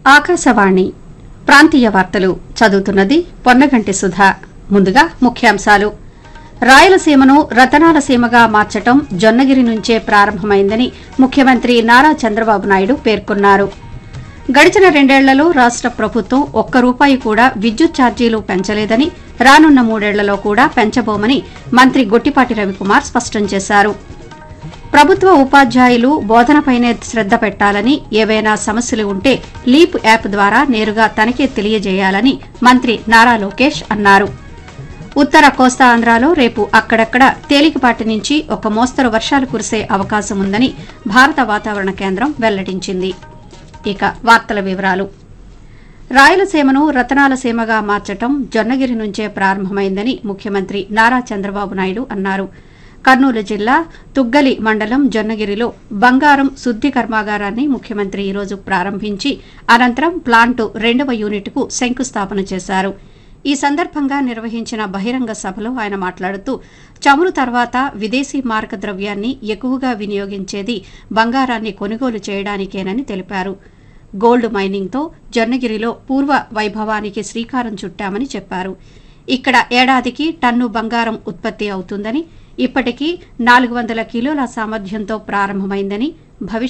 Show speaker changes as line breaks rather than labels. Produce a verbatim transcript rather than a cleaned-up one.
ఆకాశవాణి ప్రాంతీయ వార్తలు చదువుతున్నది పొన్నగంటి సుధా. ముందుగా ముఖ్యాంశాలు. రాయలసీమను రతనాల సీమగా మార్చటం జొన్నగిరి నుంచే ప్రారంభమైందని ముఖ్యమంత్రి నారా చంద్రబాబు నాయుడు పేర్కొన్నారు. గడిచిన రెండేళ్లలో రాష్ట ప్రభుత్వం ఒక్క రూపాయి కూడా విద్యుత్ ఛార్జీలు పెంచలేదని, రానున్న మూడేళ్లలో కూడా పెంచబోమని మంత్రి గొట్టిపాటి రవికుమార్ స్పష్టం చేశారు. ప్రభుత్వ ఉపాధ్యాయులు బోధనపైనే శ్రద్ద పెట్టాలని, ఏవైనా సమస్యలు ఉంటే లీప్ యాప్ ద్వారా నేరుగా తనకే తెలియజేయాలని మంత్రి నారా లోకేష్ అన్నారు. ఉత్తర కోస్తాంధ్రలో రేపు అక్కడక్కడ తేలికపాటి నుంచి ఒక మోస్తరు వర్షాలు కురిసే అవకాశం ఉందని భారత వాతావరణ కేంద్రం వెల్లడించింది. ఇక వార్తల వివరాలు. రాయలసీమను రతనాల సీమగా మార్చటం జొన్నగిరి నుంచే ప్రారంభమైందని ముఖ్యమంత్రి నారా చంద్రబాబు నాయుడు అన్నారు. కర్నూలు జిల్లా తుగ్గలి మండలం జొన్నగిరిలో బంగారం శుద్ది కర్మాగారాన్ని ముఖ్యమంత్రి ఈరోజు ప్రారంభించి అనంతరం ప్లాంటు రెండవ యూనిట్కు శంకుస్థాపన చేశారు. ఈ సందర్భంగా నిర్వహించిన బహిరంగ సభలో ఆయన మాట్లాడుతూ, చమురు తర్వాత విదేశీ మారక ద్రవ్యాన్ని ఎక్కువగా వినియోగించేది బంగారాన్ని కొనుగోలు చేయడానికేనని తెలిపారు. గోల్డ్ మైనింగ్తో జొన్నగిరిలో పూర్వ వైభవానికి శ్రీకారం చుట్టామని చెప్పారు. ఇక్కడ ఏడాదికి టన్ను బంగారం ఉత్పత్తి అవుతుందని, ఇప్పటికీ నాలుగు వందల కిలోల సామర్థ్యంతో ప్రారంభమైందని, భవిష్యత్